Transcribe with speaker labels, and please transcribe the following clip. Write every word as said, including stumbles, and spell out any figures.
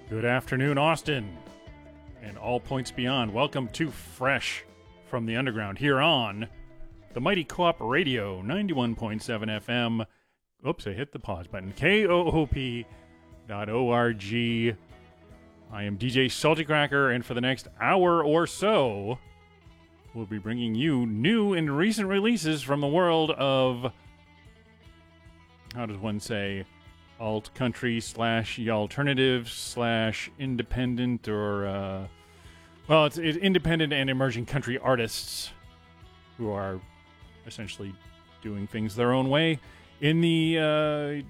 Speaker 1: Good afternoon, Austin, and all points beyond. Welcome to Fresh from the Underground here on the Mighty Co-op Radio, ninety-one point seven F M. Oops, I hit the pause button. K O O P dot O R G. I am D J Salty Cracker, and for the next hour or so, we'll be bringing you new and recent releases from the world of, how does one say, alt country slash alternative slash independent or uh, well it's, it's independent and emerging country artists who are essentially doing things their own way in the uh,